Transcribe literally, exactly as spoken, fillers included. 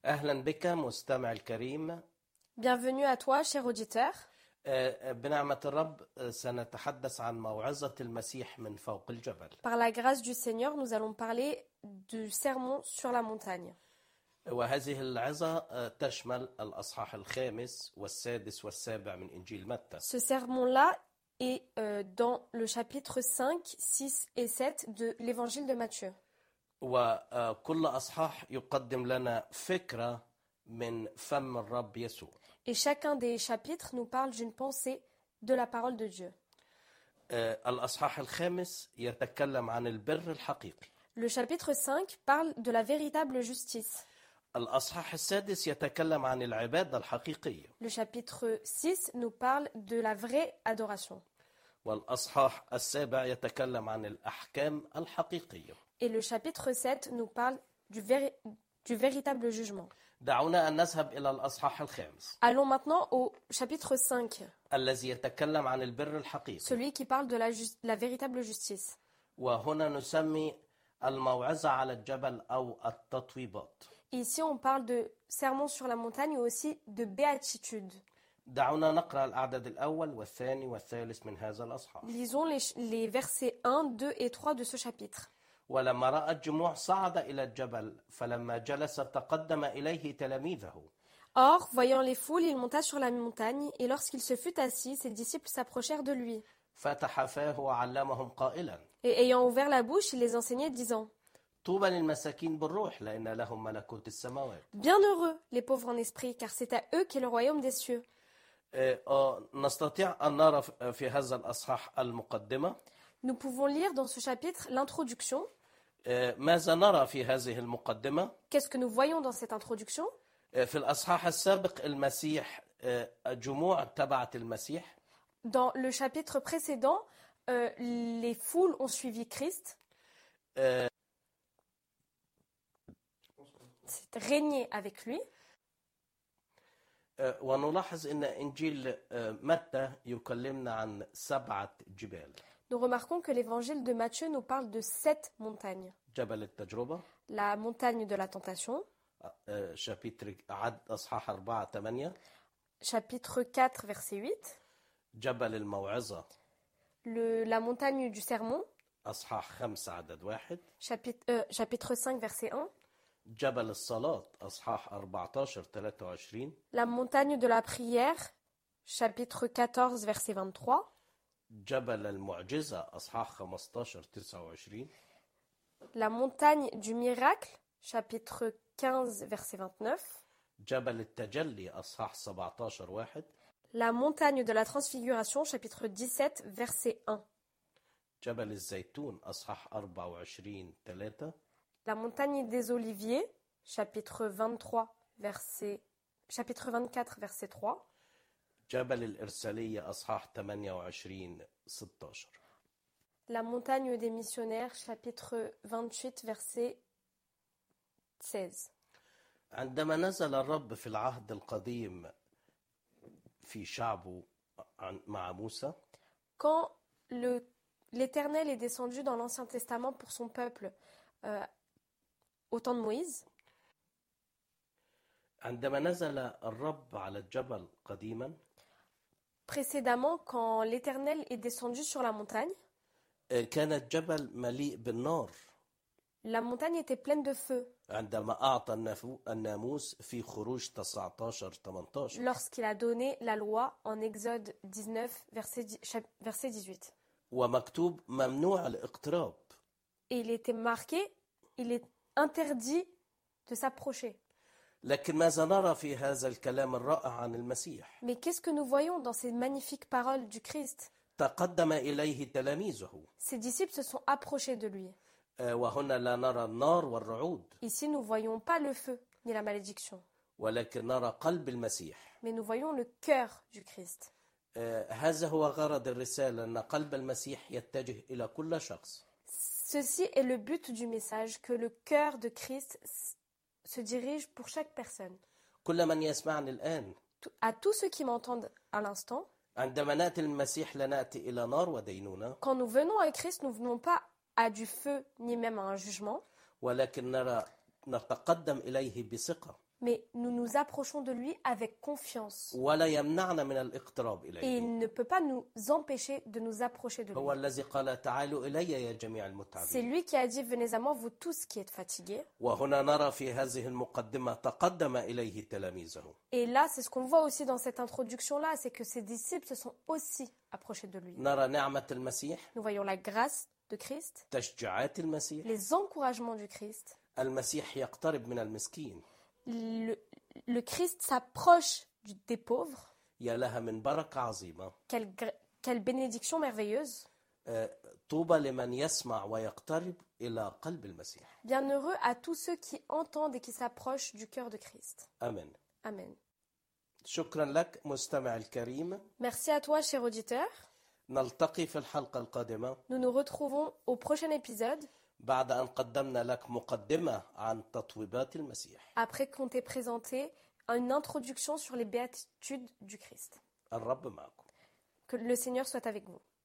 أهلا بك مستمع الكريم. Bienvenue à toi, cher auditeur. آه، بنعمة الرب آه، سنتحدث عن موعظة المسيح من فوق الجبل. Par la grâce du Seigneur, nous allons parler du sermon sur la montagne. وهذه العظة آه، تشمل الأصحاح الخامس والسادس والسابع من إنجيل متى. Ce sermon-là est euh, dans le chapitre cinq, six et sept de l'évangile de Matthieu. وكل أصحاح يقدم لنا فكرة من فم الرب يسوع. Et chacun des chapitres nous parle d'une pensée de la parole de Dieu. آه، الأصحاح الخامس يتكلم عن البر الحقيقي. Le chapitre cinq parle de la véritable justice. الأصحاح السادس يتكلم عن العبادة الحقيقية. Le chapitre six nous parle de la vraie adoration. والأصحاح السابع يتكلم عن الأحكام الحقيقية. Et le chapitre sept nous parle du, véri- du véritable jugement. دعونا أن نذهب إلى الأصحاح الخامس Allons maintenant au chapitre cinq, الذي يتكلم عن البر الحقيقي. celui qui parle de la, ju- la véritable justice. وهنا نسمي الموعظة على الجبل أو التطويبات. Ici, on parle de sermon sur la montagne ou aussi de béatitude. دعونا نقرأ الأعداد الأول والثاني والثالث من هذا الأصحاح. Lisons les, les versets un, deux et trois de ce chapitre. ولما رأى الجموع صعد إلى الجبل فلما جلس تقدم إليه تلاميذه. Or, voyant les foules, il monta sur la montagne, et lorsqu'il se fut assis, ses disciples s'approchèrent de lui. فتح فاه وعلمهم قائلا Et ayant ouvert la bouche, il les enseignait, disant : طوبى للمساكين بالروح لأن لهم ملكوت السماوات. Bienheureux les pauvres en esprit, car c'est à eux qu'est le royaume des cieux. آه، آه، نستطيع أن نرى في هذا الأصحاح المقدمة. Nous pouvons lire dans ce chapitre l'introduction. آه، ماذا نرى في هذه المقدمة؟ Qu'est-ce que nous voyons dans cette introduction ? آه، في الأصحاح السابق المسيح آه، جموع تبعت المسيح. Dans le chapitre précédent, euh, les foules ont suivi Christ. آه، C'est régné avec lui. آه، ونلاحظ أن إنجيل آه، متى يكلمنا عن سبعة جبال. Nous remarquons que l'évangile de Matthieu nous parle de sept montagnes. جبل التجربة، La montagne de la tentation, آه، شابتر عد أصحاح أربعة ثمانية، chapitre quatre, verset huit. جبل الموعظة Le, la montagne du sermon, أصحاح خمسة عدد واحد، chapitre, euh, chapitre cinq, verset un. جبل الصلاة أصحاح أربعة عشر ثلاثة وعشرين، La montagne de la prière, chapitre quatorze, verset vingt-trois. جبل المعجزة أصحاح خمسة عشر تسعة وعشرين، La montagne du miracle, chapitre quinze, verset vingt-neuf. جبل التجلي أصحاح سبعة عشر واحد، La montagne de la transfiguration, chapitre dix-sept, verset un. جبل الزيتون أصحاح أربعة وعشرين ثلاثة، La montagne des oliviers, chapitre vingt-trois, verset, chapitre vingt-quatre, verset trois. جبل الإرسالية أصحاح ثمانية وعشرين ستة عشر. La montagne des missionnaires, chapitre vingt-huit, verset seize. عندما نزل الرب في العهد القديم في شعبه عن- مع موسى، Quand le, l'Éternel est descendu dans l'Ancien Testament pour son peuple euh, au temps de Moïse, عندما نزل الرب على الجبل قديما précédemment, quand l'Éternel est descendu sur la montagne, آه، كان الجبل مليء بالنار la montagne était pleine de feu عندما أعطى النفو- الناموس في خروج تسعة عشر ثمانية عشر. lorsqu'il a donné la loi en Exode dix-neuf, verset, dix- chap- verset dix-huit. ومكتوب ممنوع الاقتراب. Et il était marqué, il est interdit de s'approcher. لكن ماذا نرى في هذا الكلام الرائع عن المسيح؟ Mais qu'est-ce que nous voyons dans ces magnifiques paroles du Christ ? تقدم إليه تلاميذه. Ses disciples se sont approchés de lui. آه، وهنا لا نرى النار والرعود Ici, nous ne voyons pas le feu ni la malédiction, ولكن نرى قلب المسيح. mais nous voyons le cœur du Christ. آه، هذا هو غرض الرسالة أن قلب المسيح يتجه إلى كل شخص. Ceci est le but du message, que le cœur de Christ s- se dirige pour chaque personne. كل من يسمعني الآن Tout- À tous ceux qui m'entendent à l'instant, عندما نأتي المسيح لا نأتي إلى نار ودينونة quand nous venons à Christ, nous ne venons pas à du feu ni même à un jugement, ولكن نرى نتقدم إليه بثقة. mais nous nous approchons de lui avec confiance. ولا يمنعنا من الاقتراب Et إليه. il ne peut pas nous empêcher de nous approcher de lui. هو الذي قال تعالوا إلي يا جميع C'est المتعبين. lui qui a dit, venez à moi, vous tous qui êtes fatigués. وهنا نرى في هذه المقدمة تقدم إليه تلاميذه. Et là, c'est ce qu'on voit aussi dans cette introduction-là, c'est que ses disciples se sont aussi approchés de lui. نرى نعمة المسيح، Nous voyons la grâce de Christ, تشجيعات المسيح. les encouragements du Christ. المسيح يقترب من المسكين. Le, le Christ s'approche du- des pauvres. يا لها من بركة عظيمة. Quelle, gr- quelle bénédiction merveilleuse. آه، طوبى لمن يسمع ويقترب إلى قلب المسيح. Bienheureux à tous ceux qui entendent et qui s'approchent du cœur de Christ. آمين. Amen. شكرا لك مستمع الكريم. Merci à toi, cher auditeur. نلتقي في الحلقة القادمة Nous nous retrouvons au prochain épisode, بعد أن قدمنا لك مقدمة عن تطويبات المسيح. après qu'on t'ait présenté une introduction sur les béatitudes du Christ. الرب معكم. Que le Seigneur soit avec vous.